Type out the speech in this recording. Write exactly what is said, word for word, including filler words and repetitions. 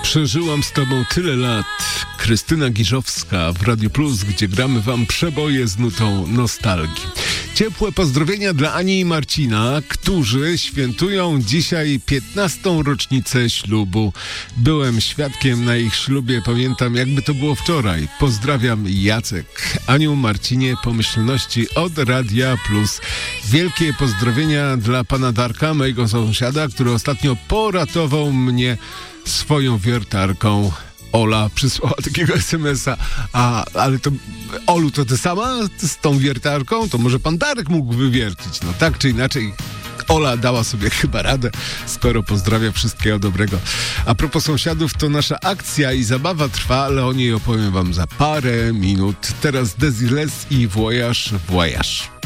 Przeżyłam z tobą tyle lat. Krystyna Giżowska w Radio Plus, gdzie gramy wam przeboje z nutą nostalgii. Ciepłe pozdrowienia dla Ani i Marcina, którzy świętują dzisiaj piętnastą rocznicę ślubu. Byłem świadkiem na ich ślubie, pamiętam jakby to było wczoraj. Pozdrawiam, Jacek. Aniu, Marcinie, pomyślności od Radia Plus. Wielkie pozdrowienia dla pana Darka, mojego sąsiada, który ostatnio poratował mnie swoją wiertarką. Ola przysłała takiego es em es a. A, ale to, Olu, to ty sama z tą wiertarką? To może pan Darek mógł wywiercić. No tak czy inaczej, Ola dała sobie chyba radę, skoro pozdrawia, wszystkiego dobrego. A propos sąsiadów, to nasza akcja i zabawa trwa, ale o niej opowiem wam za parę minut. Teraz Desiles i Voyage, Voyage.